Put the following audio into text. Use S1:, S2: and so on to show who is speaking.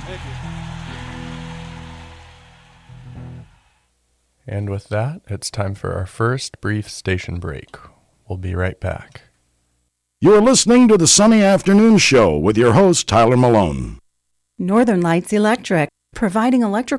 S1: Thank you.
S2: And with that, it's time for our first brief station break. We'll be right back.
S3: You're listening to the Sunny Afternoon Show with your host, Tyler Malone.
S4: Northern Lights Electric, providing electrical